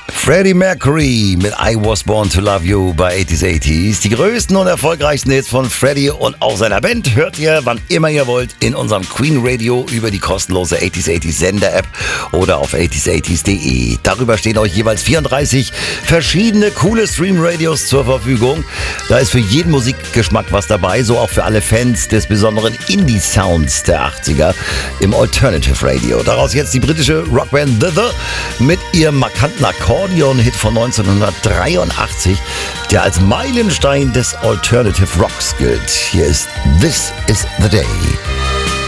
Freddie Mercury mit I Was Born to Love You bei 80s. Die größten und erfolgreichsten Hits von Freddie und auch seiner Band hört ihr, wann immer ihr wollt, in unserem Queen Radio über die kostenlose 80s Sender-App oder auf 80s.de. Darüber stehen euch jeweils 34 verschiedene coole Stream-Radios zur Verfügung. Da ist für jeden Musikgeschmack was dabei, so auch für alle Fans des besonderen Indie-Sounds der 80er im Alternative Radio. Daraus jetzt die britische Rockband The mit ihrem markanten Akkordeon-Hit von 1983, der als Meilenstein des Alternative Rocks gilt. Hier ist This Is the Day.